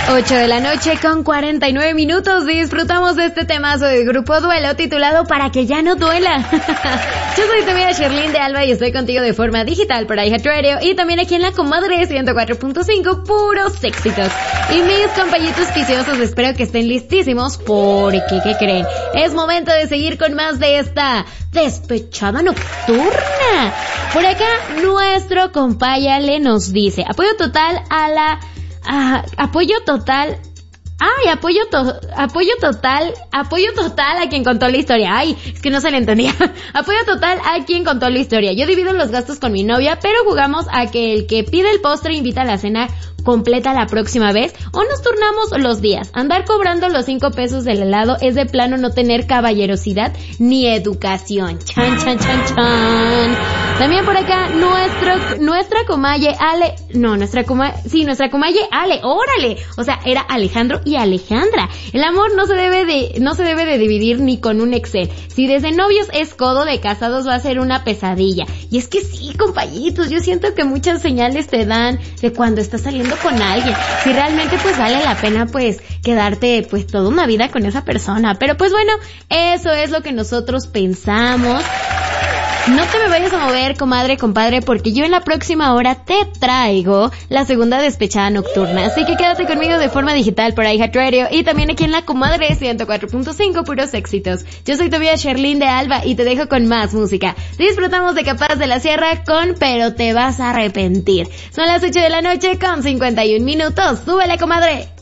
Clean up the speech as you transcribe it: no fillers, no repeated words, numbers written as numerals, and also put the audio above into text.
8 de la noche con 49 minutos. Disfrutamos de este temazo del grupo Duelo titulado Para que ya no duela. Yo soy tu amiga Sherlyn de Alba y estoy contigo de forma digital por iHeartRadio y también aquí en la comadre 104.5, puros éxitos. Y mis compañitos viciosos, espero que estén listísimos porque, ¿qué creen? Es momento de seguir con más de esta despechada nocturna. Por acá nuestro compáyale nos dice: apoyo total a quien contó la historia. Ay, es que no se le entendía. Apoyo total a quien contó la historia. Yo divido los gastos con mi novia, pero jugamos a que el que pide el postre invita a la cena completa la próxima vez, o nos turnamos los días. Andar cobrando los 5 pesos del helado es de plano no tener caballerosidad ni educación. Chan, chan, chan, chan. También por acá nuestra comalle Ale, nuestra comalle Ale, órale. O sea, era Alejandro y Alejandra. El amor no se debe de dividir ni con un Excel. Si desde novios es codo, de casados va a ser una pesadilla. Y es que sí, compañitos, yo siento que muchas señales te dan de cuando estás saliendo con alguien, si realmente pues vale la pena pues quedarte pues toda una vida con esa persona. Pero pues bueno, eso es lo que nosotros pensamos. No te me vayas a mover, comadre, compadre, porque yo en la próxima hora te traigo la segunda despechada nocturna. Así que quédate conmigo de forma digital por iHeartRadio y también aquí en la comadre 104.5, puros éxitos. Yo soy tu amiga Sherlyn de Alba y te dejo con más música. Disfrutamos de Capaz de la Sierra con Pero te vas a arrepentir. Son las 8 de la noche con 51 minutos. ¡Súbele, comadre!